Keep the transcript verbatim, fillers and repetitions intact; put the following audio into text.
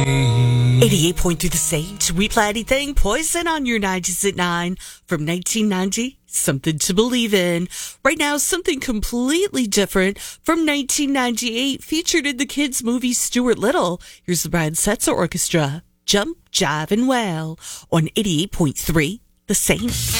eighty-eight point three The Sage. We Play Anything. Poison on your nineties at nine. From nineteen ninety, Something to Believe In. Right now, something completely different from nineteen ninety-eight, featured in the kids' movie Stuart Little. Here's the Brian Setzer Orchestra. Jump, Jive, and Wail on eighty-eight point three The Sage.